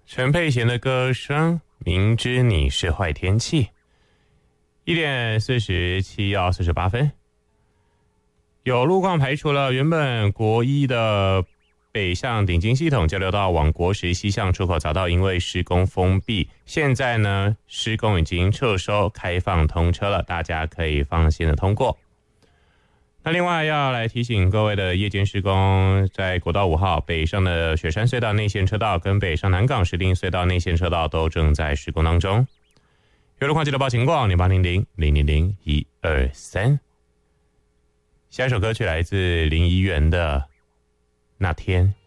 陈佩娴的歌声，明知你是坏天气。1点47要48分。有路况排除了原本国一的北向顶金系统交流道往国十西向出口匝道因为施工封闭，现在呢施工已经撤收，开放通车了，大家可以放心的通过。那另外要来提醒各位的夜间施工，在国道5号北上的雪山隧道内线车道跟北上南港石碇隧道内线车道都正在施工当中。有路况记得报情况0800-000-123。下一首歌曲来自林怡园的《那天